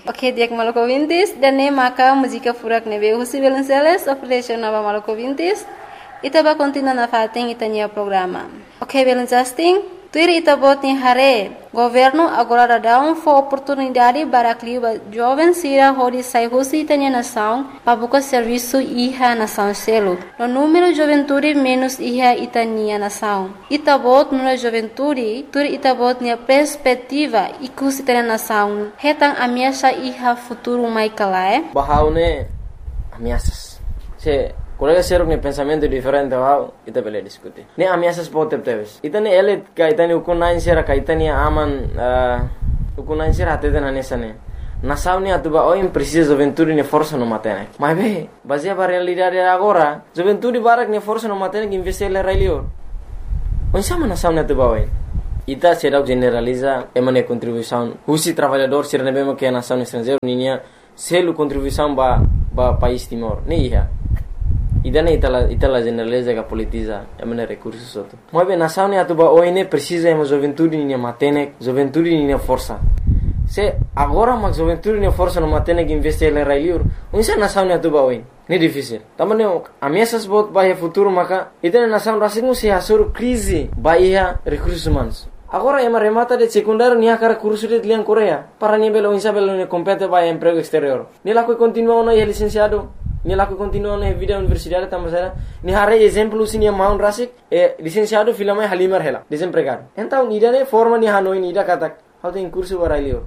Oke, diak Maluku Vintis dan ne maka música furak nebe husi Velenceles operation nova Maluku Vintis. Ita ba continua na fating itanya programa. Oke, Velenjasting, tuir ita bot ni hare. Governo agora dá for oportunidade para clima jovem sira hori sai husi itanya nação para buscar serviço iha nação selo. No número juventude menos iha itania nação. Ita bot no juventude, tuir ita bot ni perspectiva ikus itanya nação. Hetang ameaça iha futuro mai kalae. Bahaune ameaças. Se colega serok ne pensamento diferente wow ita bele diskuti ne ameaças potep teves itane ele ka itane ukunain sera ka itane aman ukunain sera ateden anesane nasaune atuba o precisa juventude ne força no matene mas be baseia para realidade agora juventude barak ne força no matene que investir le railio on sama nasaune atuba o ita será generaliza emane contribuição husi trabalhador sera ne bema que a nação estrangeiro ninia selo contribuição ba país Timor ne iha idane itala generaliza que politiza emane recursos outro mas bem nação ne atuba oine precisa ema juventude ne matene juventude ne força se agora mas juventude ne força no matene que investir le railiur unsa nação ne atuba oine ne difícil tamane ameaças bot bahia futuro maka idane nação rasingu se asur crise bahia recursos humanos agora ema remata de secundário nia cara curso de lian Coreia para ni belo unsa belo ne compete bahia emprego exterior ni la continua no licenciado ni laku continua na vida universidade tamasera ni hare exemplo sinia maun rasik licenciado filame halimar hela desempregado então nidane forma ni hanoi nida katak how tem curso barailio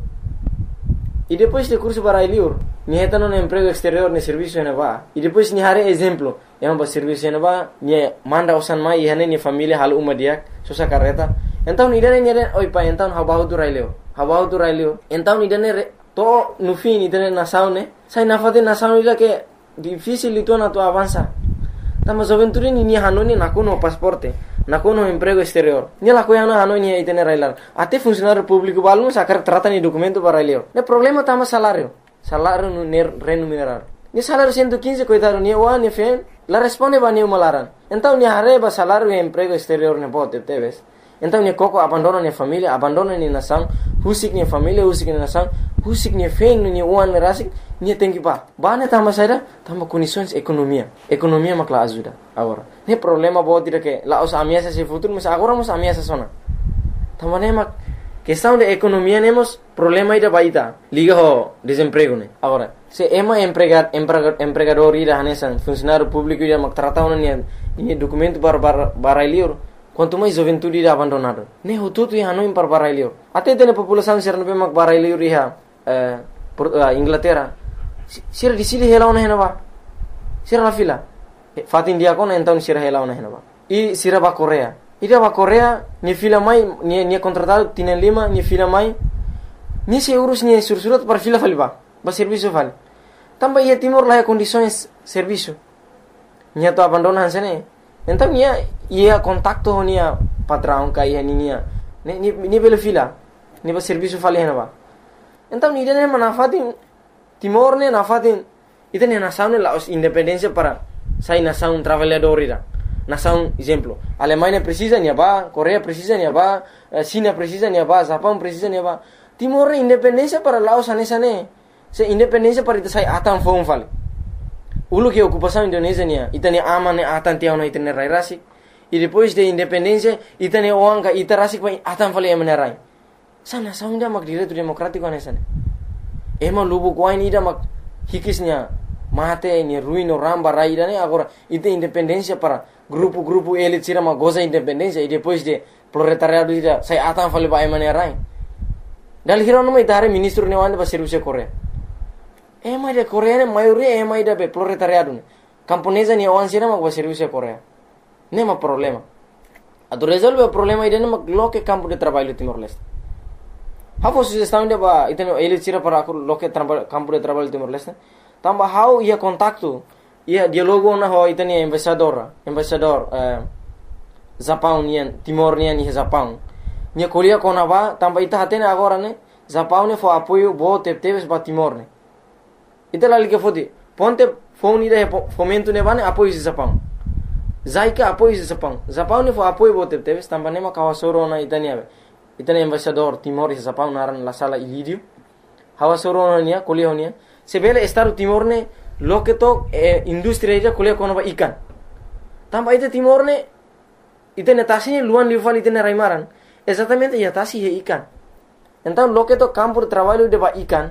e depois de curso barailio ni hetano no emprego exterior ni serviço na va e depois ni hare exemplo yang ba serviço na va ni manda usan mai hane ni família hal uma dia sosa carreta então nidane oi pa então habahu tu railio então nidane to no fim nidane na saune sai na fate na saune ila que difícil itu na tu avança tama juventude ni hanoni nakuno pasporte nakuno emprego exterior ni la coyana hanoni itene railar ate funcionário público balmo sacar trata ni documento para elio ne problema tama salário no remunerar ni salário 115 coitado ni wa ni fen la responde ba ni malaran então ni hareba salário e emprego exterior ne bote teves então ni coco abandona ni família abandona ni nação husik ni família husik ni nação husik ni fen ni uan rasik ni tem que bane tama saida tama condições economia makla ajuda agora ne problema bo tira que la os ameaças se futuro mas agora mos ameaças sona tama ne mak questão de economia nemos problema ida baita liga ho desemprego ne agora se ema empregador ida hanesan funcionário público ida mak trata ona ni documento para liur quanto mais juventude ida abandonado ne ho tutu ya no para liur até tene população ser no mak para liur iha Inglaterra sira di sili hela ona henaba sira la fila fatin dia kona então sira hela ona henaba e sira ba Coreia ida ba Coreia ni fila mai ni contratado tienen lima ni fila mai ni se urus ni sursurat para fila faliba ba serviço vale tamba ia Timor lá condições serviço ni to abandona hansene então ia contacto honia patrão kai hania ni bela fila ni ba serviço vale henaba então ni dene manafatin Timor ne nafatin itene nação ne la independência para sai nação trabalhador ira nação exemplo Alemanha precisa ni ba Coreia precisa ni ba China precisa ni ba Japão precisa ni ba Timor ne independência para Laos anesane se independência para sai atan fon fale ulu que ocupação Indonésia ni itene amane atan tiao no itene rairasi e depois de independência itene oanga itarasi pa atan fale emenerai sa nação inda mak direito democrático anesane ema lubu kuain ida mak hikisnya mate ni ruino ramba raida ne agora ite independência para grupo elite sira mak goza independência e depois de proletariado ida sai atan fale ba emane rai dal hirono mai tare ministro ne wande ba serviço Coreia ema de Coreia ne maioria ema ida be proletariado ne camponesa ni wan sira mak ba serviço Coreia nema problema ado resolve o problema ida ne mak loke campo de trabalho Timor-Leste How sugestão de ba iteno ele tira para loke campo de trabalho Timor-Leste tamba how ia contacto ia dialogo na ho iteni embaixador Japão nian Timor nian ni Japão nia kolia kona ba tamba ita hatene agora ne Japão ne fo apoio bo teves ba Timor ne ita lali ke fodi ponte phone ida fomento ne bane apoio Japão zaika apoio Japão ne fo apoio bo teves tamba ne ma kawasoro na itani ave itani embaixador Timor e Japão naran la sala ilidio hawa soronia kuliah honia sebele Estado Timor ne loke to industri aja kuliah kono ba ikan tamba ite Timor ne ite netasi luan liufal ite raimaran exatamente ya tasi he ikan então loke to campo de trabalho de ba ikan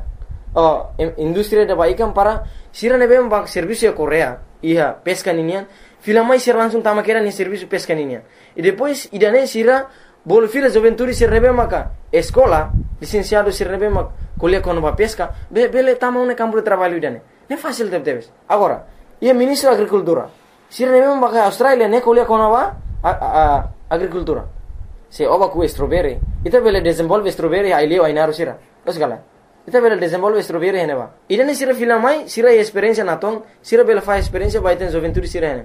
industri de ba ikan para sira nebe ba serviço de Coreia ia pesca ninian filamai sira langsung tama kera ni serviço pesca ninian e depois idane sira bolo fila juventude sira nebe maka escola licenciado sira nebe mak kuliah kono ba pesca bele tama un campo de trabalho idane ne fácil debes agora ia ministro da agricultura sira nebe maka Australia ne kuliah kono ba agricultura se oba ku strawberry ita bele desenvolve strawberry ai leo ai naru sira los gala ita bele desenvolve strawberry hene ba idane sira filamai sira experiência naton sira bele fa experiência ba iten juventude sira hene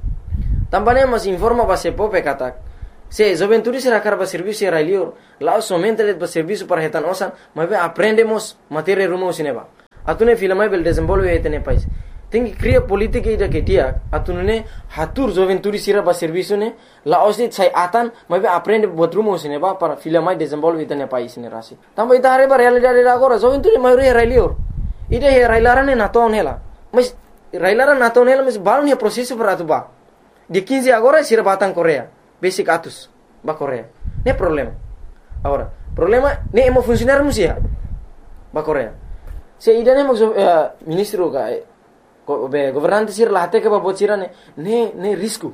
tambane mas informa ba se pope katak se juventude sira karba serviço sira leo lá somente le ba serviço para retan osan mas aprendemos matéria rumo sineba atune filamai bele desenvolve etene país tem que criar política ida que dia atune hatur juventude sira ba serviço ne la osit sai atan mas aprende buat rumo sineba para filamai desenvolve etene país ne rasi tamba ita are ba realidade agora juventude maioria railio ida he railarane naton hela mas railara naton hela mas balon he processo para atuba de 15 agora sira batang Coreia basic atus ba Coreia ne problema agora problema ne emo funcionar musia ba Coreia se ida ne ministro ga governante sira lahate ke ba bocira ne risco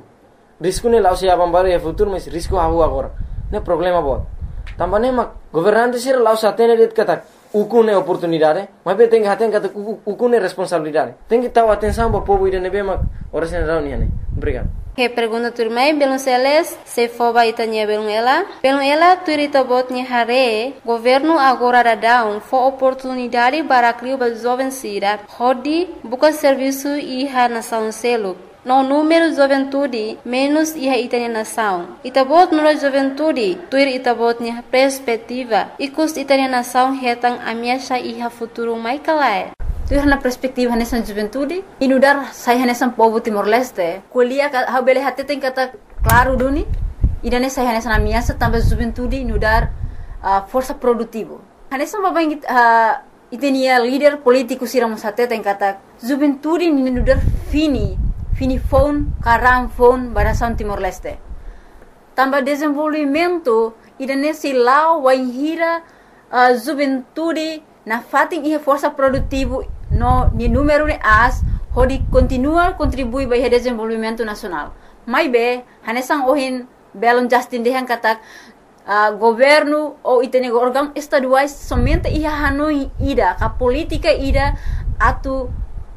ne lao se abambaro e futuro mas risco hawo agora ne problema bot tambane mak governante sira lao satene det kata ukune oportunidade mas be tem haten kata ukune responsabilidade tem que taw atenção ba povo ida ne be mak ora sen rauni ne obrigado. Que pergunta turmai belum seles se foba itanya belum ela turita botnya hare governo agora da down for oportunidade para criar ba jovem sira hodi buka serviço iha nação selo no número juventude menos iha itanya nação itabot no juventude tuir itabotnya perspectiva ikus itanya nação hetang amiasha iha futuro mai kalai tu na perspektiva nessa juventude inudar saya nessa povo Timor Leste kuliah ha bele hate tem kata claro duni idane saya nessa na minha também juventude inudar força produtivo nessa babang itenia líder político siramos hate tem kata juventude inudar fini phone karam phone barasan Timor Leste tambah desenvolvimento idane silau waihira juventude na fating ihe força produtivo no ni número de as hodi continua contribui para o desenvolvimento nacional mai be hanesang ohin belon Justin dehan katak governo ou itene órgão estaduais somente ia hanoi ida ka política ida atu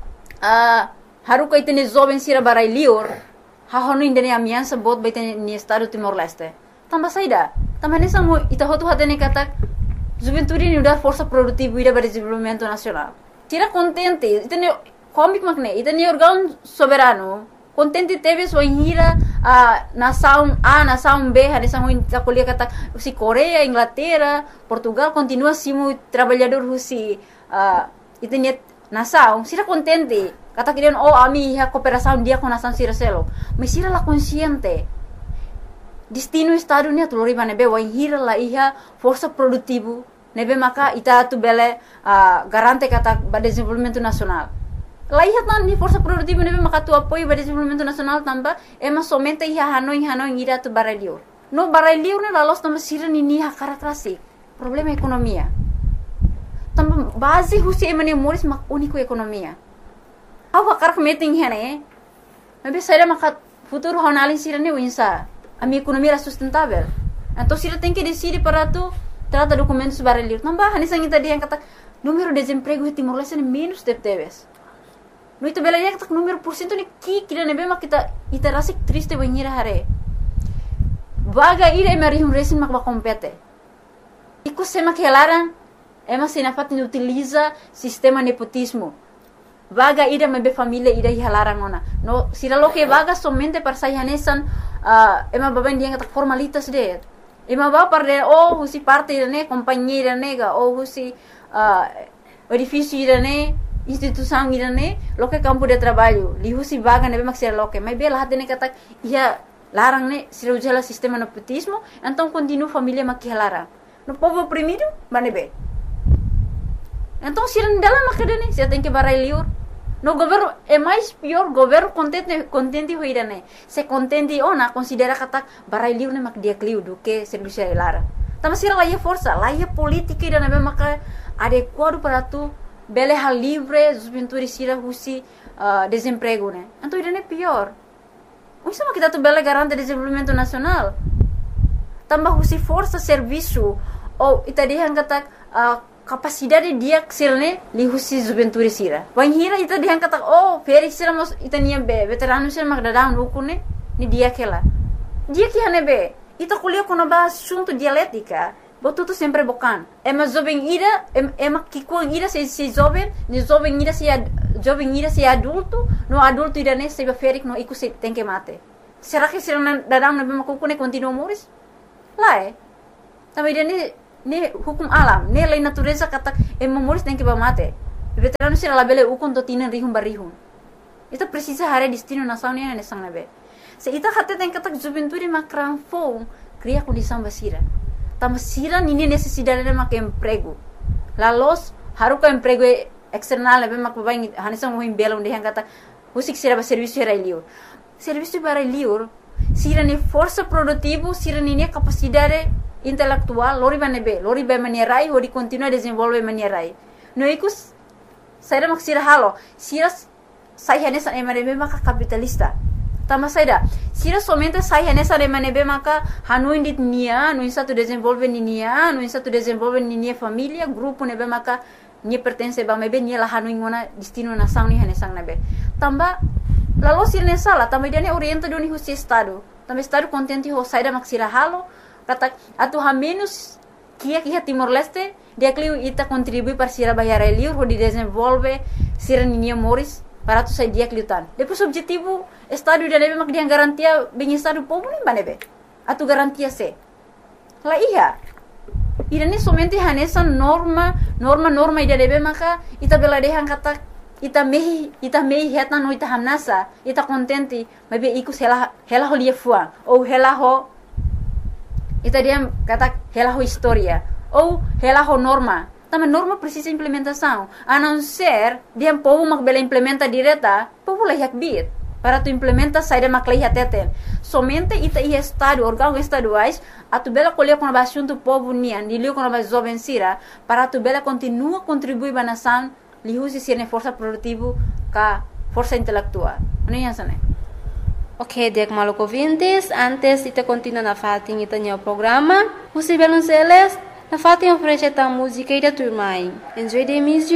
haruka itene jovem sira barai lior ha hanoi indene amiança bot baitene ni estado Timor Leste tambah saida tambah hanesang ita hotu hatene katak juventude ni udar força produtiva ida para desenvolvimento nacional tira contente itene comic makne itene órgão soberano contente teve sua hira nação A nação B hadesang ita kuliah kata si Coreia Inglaterra Portugal continua simu trabalhador husi itene nação sira contente kata kirian ami ha cooperação dia com nação sira selo mas sira la consciente destino estado ni atulori nebe wahira la iha força produtivo nebe maka ita tu bele garante kata ba desenvolvimento nacional la iha tan ni força produtivo nebe maka tu apoio ba desenvolvimento nacional tamba ema somente iha hanoi ira tu baralior no baralior ne la los tamba sira ni ha karakterasik problema ekonomia tamba base husi emane moris mak unico ekonomia awa karak meeting hene nebe saya maka futuro honalin sira ne winsa a minha economia era sustentável. Então, se ela tem que decidir para tu trata documentos baralhos, não vai, nessa gente dia kata número de desemprego em Timor Leste é menos de teves. No itu bela dia kata número por cento ni kira nebe mak kita rasa triste banhira hare. Vaga ira emerihum resin mak compete. Iku sema que elaran ema sinafat ni utiliza sistema nepotismo. Vaga ida mebe família ida hilaran ona. No, sira lo que vaga somente para sayanesan ema baban dia kata formalitas de. Ema ba parde husi parte ne companhia nega husi edifício ne instituição ne lo que campo de trabalho. Li husi vaga nebe maksira lo que. Mas bela hatene kata ia larang ne sira ujala sistema nepotismo, então continua família mak hilaran. No povo oprimido, manebe. Então, se não dela macadane, você tem que barai liur. No governo é mais pior, governo contente hoira né. Se contente ona considera kata barai liur ne mak dia kliu do que serviço lara. Tama sira lá é força, lá é política e na maka adequado para tu bele hal livre, juventude sira husi desemprego né. Então isso é pior. Isso é kita tu bele garante desenvolvimento nacional. Tambah husi força serviço ou itadihan kata capacidade dia sirne li husi juventude sira. Wan hira ita dihan kata feri sira mos ita nia be veterano sira mak dadang rukune ni dia kela. Dia que hane be ita kuliah kono ba assunto dialética. Botuto sempre bocan. Ema jovem ira ema kikuang ira se jovem, ni jovem ira se adulto, no adulto ira ne se ferik no iku se tem que mate. Será que sira dadang na be makukune continua moris? Lá Também dia ne hukum alam, ne lei natureza kata moris tem que mate. Veterano sira labele ukon to tinan rihum barihum. Ita precisa hare destino nação ne sang nabe. Se ita kata tem kata juventude makran fo, cria condição basira. Tama sira nini necessidade de mak emprego. Lalos haruka emprego external nabe mak babai hanisang mohim belong de kata usik sira ba serviço era liur. Serviço para liur, sira ne força produtivo, sira ne capacidade intelectual, lori ba manierai, hori continua desenvolve manierai. No ikus, saya mak sira halo, sira saya nessa emanebe maka capitalista. Tama saya sira somente saya nessa emanebe maka hanu indit nia, no insa tu desenvolve nia, no insa tu desenvolve nia família, grupo nebe maka nia pertence ba mebe nia la hanu ingona destino nação ni hanesang nebe. Tamba lalu sira nessa la, tamba dia ne orienta doni husi estado. Tamba estado contente ho saya mak sira halo. Kata atu menos kia Timor Leste dia kliu ita contribui para sira bayar liur ho di desenvolve sira ninia moris para tu sai dia kliutan. Depois objetivo estado dia nebe mak dia garantia bem estado povo nem banebe. Atu garantia se. La iya. Irane somente hanesa norma ida nebe maka ita bela dehan kata ita mehi heta no ita hamnasa ita contente mabe ikus hela ho lia fuang ou hela ho ita dia kata hela ho história ou hela ho norma. Também norma precisa implementação. A não ser dia povo mak bela implementa direta, povo lah yak bit. Para tu implementa saída mak lah teten. Somente ita ia estado órgãos estaduais a tu bela colher com a assunto povo nian, dilio com a jovem sira, para tu bela continua contribuir ba nação, li usi sirne força produtivo ka força intelectual. Não é assim? Ok, dek maluco ouvintes, antes de continuar na fatin ita o programa, você Belonceles, na fatin oferece a música e da turma. Enjoy the music.